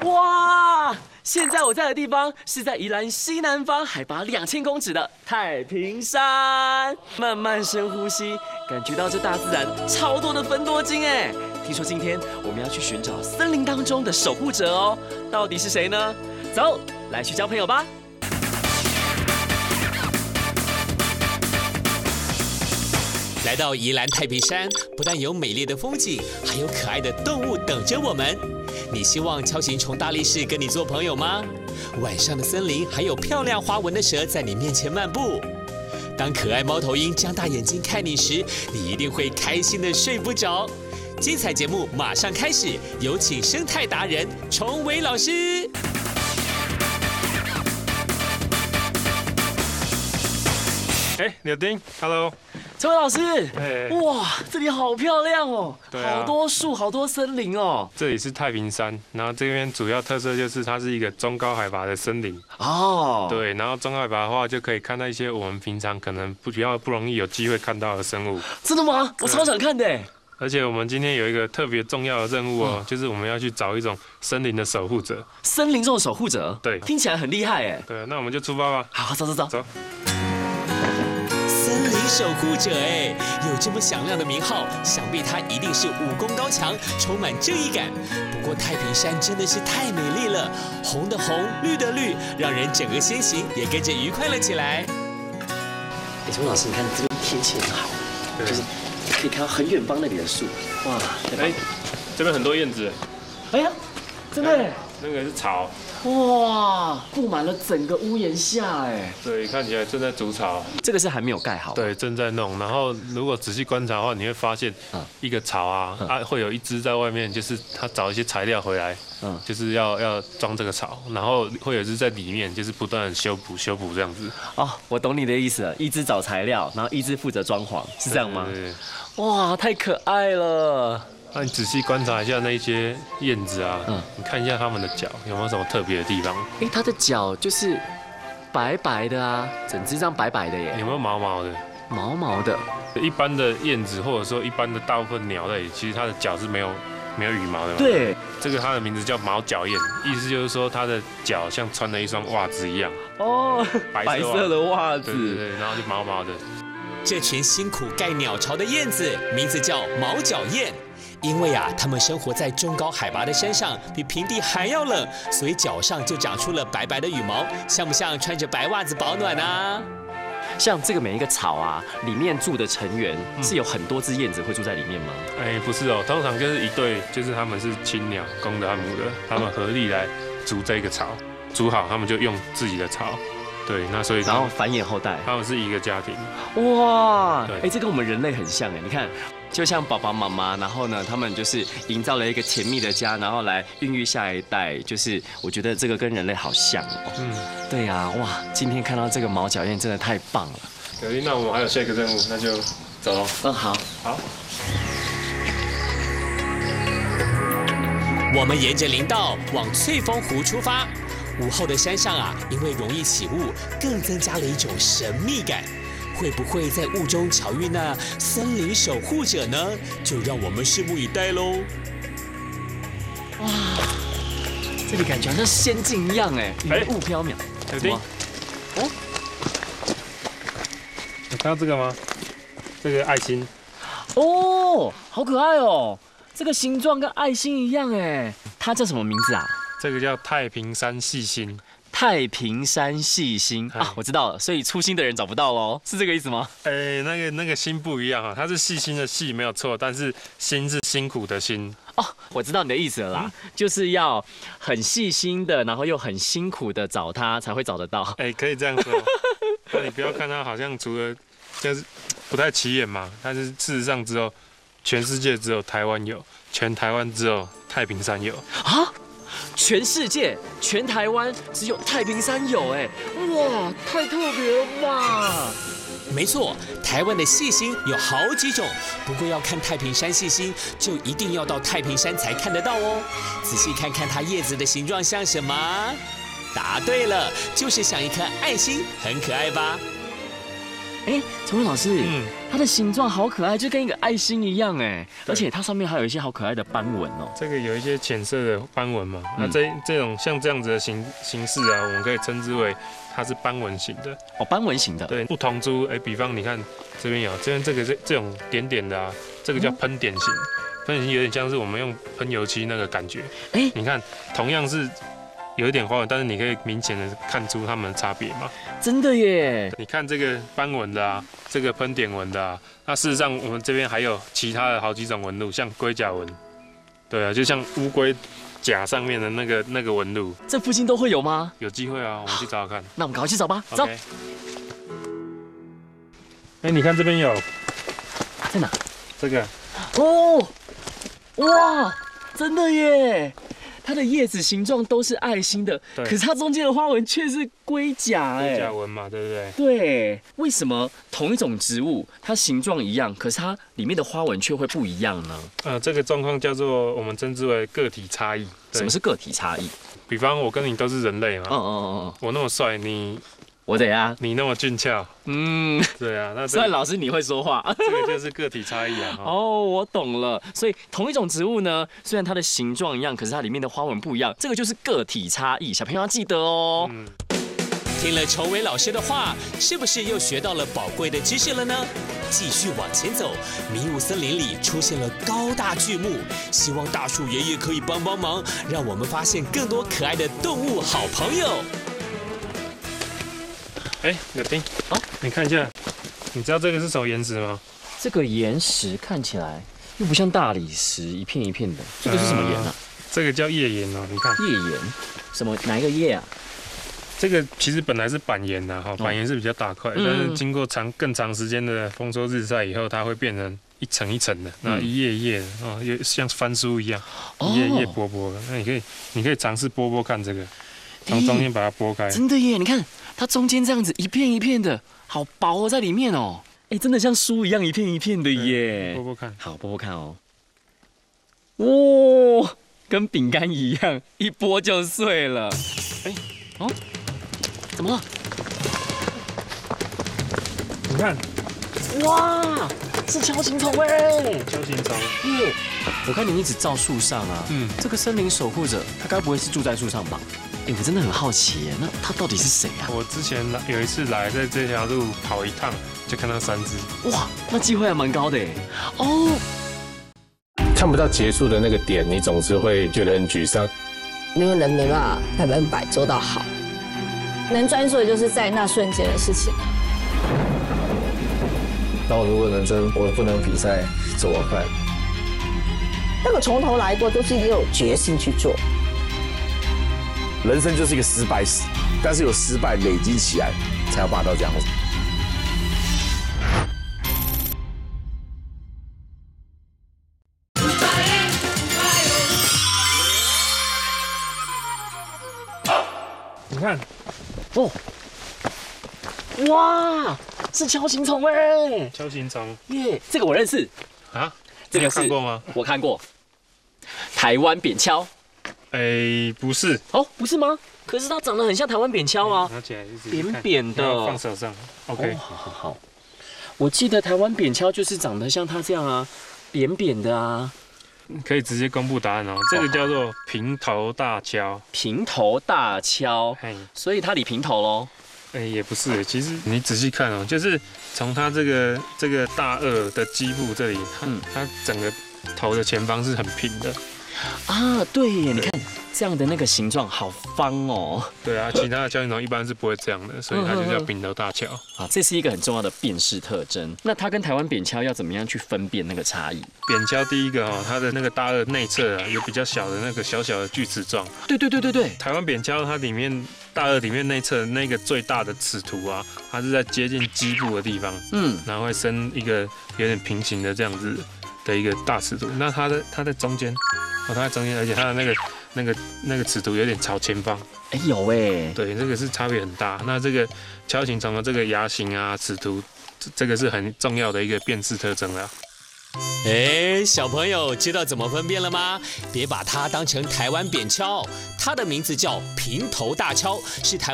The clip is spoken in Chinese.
哇！现在我在的地方是在宜兰西南方海拔2000公尺的太平山，慢慢深呼吸，感觉到这大自然超多的芬多精哎！听说今天我们要去寻找森林当中的守护者哦，到底是谁呢？走，来去交朋友吧！ 来到宜兰太平山，不但有美丽的风景，还有可爱的动物等着我们。你希望锹形虫大力士跟你做朋友吗？晚上的森林还有漂亮花纹的蛇在你面前漫步。当可爱猫头鹰张大眼睛看你时，你一定会开心的睡不着。精彩节目马上开始，有请生态达人崇伟老师。 柳丁 ，Hello。 崇伟老师，哇，这里好漂亮哦，好多树，好多森林哦。 这里是太平山，然后这边主要特色就是它是一个中高海拔的森林。 哦， 对，然后中高海拔的话，就可以看到一些我们平常可能比较不容易有机会看到的生物。 真的吗？我超想看的。 而且我们今天有一个特别重要的任务哦，就是我们要去找一种森林的守护者。 森林中的守护者？ 对， 听起来很厉害哎。 对，那我们就出发吧。 好，走。 森林守护者哎，有这么响亮的名号，想必他一定是武功高强，充满正义感。不过太平山真的是太美丽了，红的红，绿的绿，让人整个心情也跟着愉快了起来。 崇伟老师，你看这边天气很好，就是可以看到很远方那里的树，哇， 这边很多燕子。 哎呀，真的耶， 那个是草。 哇，布满了整个屋檐下哎。 对，看起来正在筑巢。 这个是还没有盖好。 对，正在弄。然后如果仔细观察的话，你会发现，一个巢啊，会有一只在外面，就是它找一些材料回来，就是要装这个巢，然后会有一只在里面，就是不断的修补这样子。 哦，我懂你的意思了，一只找材料，然后一只负责装潢，是这样吗？ 对。 哇，太可爱了。 那你仔细观察一下那些燕子啊，你看一下它们的脚有没有什么特别的地方？ 它的脚就是白白的啊，整只这样白白的耶。 有没有毛毛的？ 毛毛的。 一般的燕子或者说一般的大部分鸟类，其实它的脚是没有羽毛的嘛。 对， 这个它的名字叫毛脚燕，意思就是说它的脚像穿了一双袜子一样。 哦，白色的袜子。 对，然后就毛毛的。 这群辛苦盖鸟巢的燕子，名字叫毛脚燕。因为它们生活在中高海拔的山上，比平地还要冷，所以脚上就长出了白白的羽毛，像不像穿着白袜子保暖啊？ 像这个每一个巢啊，里面住的成员是有很多只燕子会住在里面吗？ 不是哦，通常就是一对，就是他们是亲鸟，公的和母的，他们合力来筑这个巢，筑好他们就用自己的巢。对，那所以然后繁衍后代， 他们是一个家庭。 哇，这跟我们人类很像哎，你看。就像爸爸妈妈，然后呢，他们就是营造了一个甜蜜的家，然后来孕育下一代。就是我觉得这个跟人类好像哦。对呀，哇，今天看到这个毛脚燕真的太棒了。 那我们还有下一个任务，那就走咯。 好。 我们沿着林道往翠峰湖出发。午后的山上因为容易起雾，更增加了一种神秘感。会不会在雾中巧遇那森林守护者呢？就让我们拭目以待喽！ 哇，这里感觉好像仙境一样哎，云雾飘渺。 有丁，有看到这个吗？这个爱心。 哦，好可爱哦！这个形状跟爱心一样哎，它叫什么名字啊？ 这个叫太平山细心。 太平山细心啊，我知道了，所以粗心的人找不到喽，是这个意思吗？ 那个心不一样啊，它是细心的细没有错，但是心是辛苦的心。 哦，我知道你的意思了啦，就是要很细心的，然后又很辛苦的找它，才会找得到。 可以这样说。那你不要看它好像除了就是不太起眼嘛，但是事实上全世界只有台湾有，全台湾只有太平山有啊。全世界、全台湾只有太平山有哎，哇，太特别了吧！ 没错，台湾的细心有好几种，不过要看太平山细心，就一定要到太平山才看得到哦。仔细看看它叶子的形状像什么？答对了，就是像一颗爱心，很可爱吧？ 哎，崇文老师，它的形状好可爱，就跟一个爱心一样哎，而且它上面还有一些好可爱的斑纹哦。 这个有一些浅色的斑纹嘛，那这种像这样子的形式啊，我们可以称之为它是斑纹型的。 哦，斑纹型的。对， 不同株，比方你看这边有，这边这种点点的啊，这个叫喷点型。喷点型有点像是我们用喷油漆那个感觉。你看，同样是有一点花纹，但是你可以明显的看出它们的差别嘛。 真的耶！ 你看这个斑纹的啊，这个喷点纹的啊，那事实上我们这边还有其他的好几种纹路，像龟甲纹，对啊，就像乌龟甲上面的那个纹路。 这附近都会有吗？ 有机会啊，我们去找找看。 那我们赶快去找吧，走。 你看这边有， 在哪？ 这个。 哦，哇，真的耶！它的叶子形状都是爱心的，可是它中间的花纹却是龟甲哎， 龟甲纹嘛，对不对？ 对，为什么同一种植物它形状一样，可是它里面的花纹却会不一样呢？ 这个状况叫做我们称之为个体差异。 什么是个体差异？ 比方我跟你都是人类嘛，我那么帅， 我怎样？ 你那么俊俏，对啊，那虽然老师你会说话， 这个就是个体差异啊。 哦，我懂了。所以同一种植物呢，虽然它的形状一样，可是它里面的花纹不一样，这个就是个体差异。小朋友要记得哦。 听了崇伟老师的话，是不是又学到了宝贵的知识了呢？继续往前走，迷雾森林里出现了高大巨木，希望大树爷爷可以帮忙，让我们发现更多可爱的动物好朋友。 柳丁，你看一下，你知道这个是什么岩石吗？ 这个岩石看起来又不像大理石，一片一片的，这个是什么岩啊？ 这个叫叶岩哦，你看。 叶岩，什么哪一个叶啊？ 这个其实本来是板岩呐，板岩是比较大块，但是经过更长时间的风吹日晒以后，它会变成一层一层的，那一页一页的有像翻书一样，一页一页剥的。那你可以尝试剥看这个，从中间把它剥开。 真的耶，你看它中间这样子一片一片的，好薄在里面哦。真的像书一样一片一片的耶。 剥看， 好，剥看哦。哇，跟饼干一样，一剥就碎了。怎么了？ 你看， 哇，是锹形虫哎！ 锹形虫耶！我看你一直照树上啊，这个森林守护者，他该不会是住在树上吧？我真的很好奇耶，那他到底是谁啊？ 我之前有一次来，在这条路跑一趟，就看到3只。 哇，那机会还蛮高的耶。哦， 看不到结束的那个点，你总是会觉得很沮丧。 因为人没办法100%做到好。能专注的就是在那瞬间的事情。 那我如果人生我不能比赛怎么办？ 那个从头来过，都是有决心去做。 人生就是一个失败史，但是有失败累积起来，才有办法到这样子。 你看。 哇，是锹形虫哎！ 锹形虫耶，这个我认识啊， 这个看过吗？ 我看过，台湾扁锹。 不是哦，不是吗？可是它长得很像台湾扁锹啊， 拿起来扁扁的， 放手上。OK， 好。我记得台湾扁锹就是长得像它这样啊，扁扁的啊。 可以直接公布答案哦，这个叫做平头大锹。 平头大锹，所以它理平头喽。 也不是，其实你仔细看哦，就是从它这个大颚的基部这里，它整个头的前方是很平的。 啊，对耶，你看这样的那个形状好方哦。 对啊，其他的锹形虫一般是不会这样的，所以它就叫平头大锹。 啊，这是一个很重要的辨识特征。那它跟台湾扁锹要怎么样去分辨那个差异？ 扁锹第一个它的那个大颚内侧有比较小的那个小小的锯齿状。 对。 台湾扁锹它里面大颚里面内侧那个最大的齿突啊，它是在接近基部的地方，然后会生一个有点平行的这样子的一个大齿突。那它在中间。它在中间，而且它的那个齿突有点朝前方。 有哎。 对，这个是差别很大。那这个锹形虫的这个牙形啊、齿突，这个是很重要的一个辨识特征啦。 小朋友知道怎么分辨了吗？别把它当成台湾扁锹，它的名字叫平头大锹，是台